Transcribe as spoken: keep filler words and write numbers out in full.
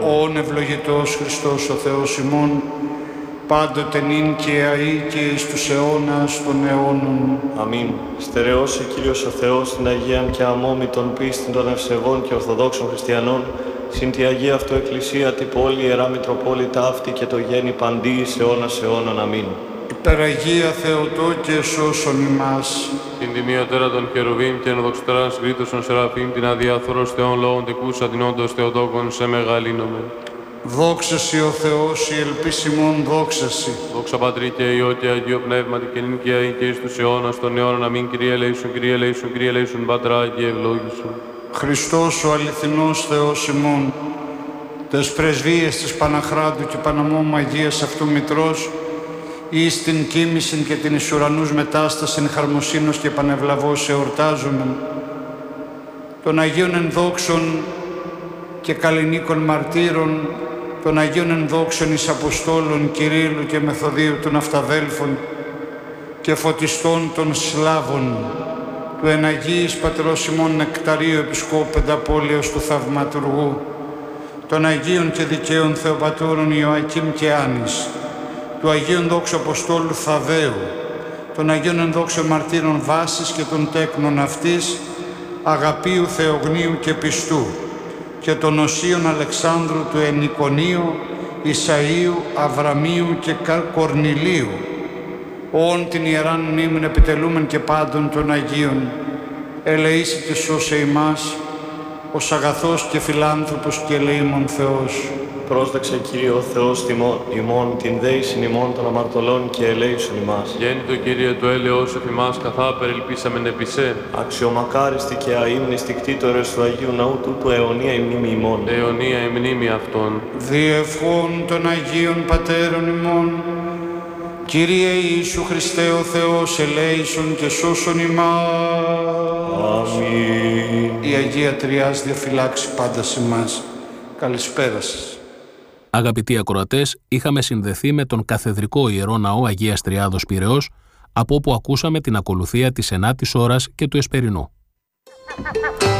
Ον ευλογητός Χριστός ο Θεός ημών, πάντοτε νυν και αεί και εις τους αιώνας των αιώνων. Αμήν. Στερεώσει Κύριος ο Θεός την Αγίαν και αμόμητον πίστην των ευσεβών και ορθοδόξων χριστιανών, συν τη Αγία αυτό Εκκλησία, την πόλη, Ιερά Μητροπόλητα αυτή και το γέννη παντή εις αιώνας αιώνων. Αμήν. Υπεραγία Θεοτό και σώσον ημάς. Την τιμιωτέρα των Χερουβίμ και ενδοξωτέρα σκρίτωσον Σεραφείμ, την αδιάφορος Θεών λόγων τεκούς αδεινόντος Θεοτόκον σε μεγαλύνομαι. Δόξα Σοι ο Θεός, η ελπίς ημών, δόξα Σοι. Δόξα Πατρί και Υιό και Αγίο Πνεύματι και νυν και αεί και εις τους αιώνας των αιώνων. Αμήν. Kyrie ελέησον, Kyrie ελέησον, Kyrie ελέησον, Πατρά και ευλόγησον. Χριστός ο αληθινός Θεός ημών, τες πρεσβείες της Παναχράντου και Παναμόμου Αγίας αυτού Μητρός, εις την κοίμησιν και την εις ουρανούς μετάστασιν χαρμοσύνος και πανευλαβώς εορτάζομεν, των Αγίων ενδόξων και καλλινίκων μαρτύρων, των Αγίων ενδόξων εις Αποστόλων Κυρίλλου και Μεθοδίου των Αυταδέλφων και φωτιστών των Σλάβων, του εν Αγίης Πατρός ημών Νεκταρίου Επισκόπου Πενταπόλεως του Θαυματουργού, των Αγίων και Δικαίων Θεοπατώρων Ιωακήμ και Άνης, του Αγίων Δόξου Αποστόλου Θαδαίου, των Αγίων Ενδόξων Μαρτύρων Βάσης και των τέκνων αυτής, Αγαπίου Θεογνίου και Πιστού, και των Οσίων Αλεξάνδρου του Ενικονίου, Ισαΐου, Αβραμίου και Κορνηλίου, όν την Ιεράν μνήμην επιτελούμεν και πάντων των Αγίων, ελεήσει και σώσε ημάς, ως αγαθός και φιλάνθρωπος και ελεήμων Θεός. Πρόσδεξε Κύριε ο Θεός τιμών, ημών, την δέησιν ημών των αμαρτωλών και ελέησον ημάς. Γέννητο Κύριε το έλεος εφ' ημάς, καθά περιλπίσαμεν επί σε. Αξιομακάριστη και αείμνηστη κτήτορες του Αγίου Ναού τούτου αιωνία η μνήμη ημών. Αιωνία η μνήμη αυτών. Διευχών των Αγίων Πατέρων ημών, Κύριε Ιησού Χριστέ ο Θεός, ελέησον και σώσον ημάς. Αμήν. Η Αγία Τριάς διαφυλάξει πάντα σε εμάς. Καλησπέρα σας. Αγαπητοί ακροατές, είχαμε συνδεθεί με τον Καθεδρικό Ιερό Ναό Αγίας Τριάδος Πειραιώς, από όπου ακούσαμε την ακολουθία της ενάτης ώρας και του εσπερινού.